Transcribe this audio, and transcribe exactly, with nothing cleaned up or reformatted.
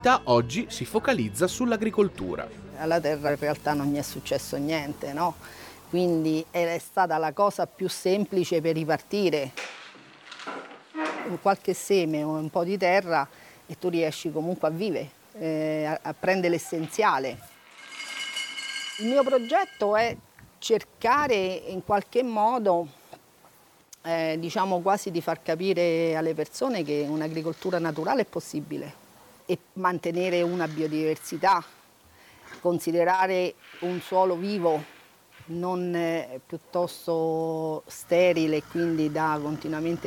Oggi si focalizza sull'agricoltura. Alla terra in realtà non gli è successo niente, no? Quindi è stata la cosa più semplice per ripartire. Un qualche seme o un po' di terra e tu riesci comunque a vivere, eh, a, a prendere l'essenziale. Il mio progetto è cercare in qualche modo, eh, diciamo quasi di far capire alle persone che un'agricoltura naturale è possibile e mantenere una biodiversità, considerare un suolo vivo non eh, piuttosto sterile, quindi da continuamente